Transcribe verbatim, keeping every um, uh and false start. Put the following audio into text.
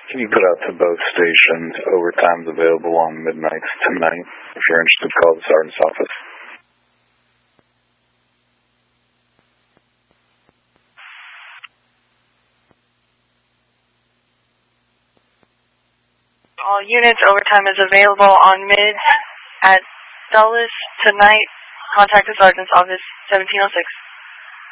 Can you put out to both stations overtime's available on midnights tonight? If you're interested, call the sergeant's office. All units, overtime is available on mid at Dulles tonight. Contact the sergeant's office, seventeen oh six.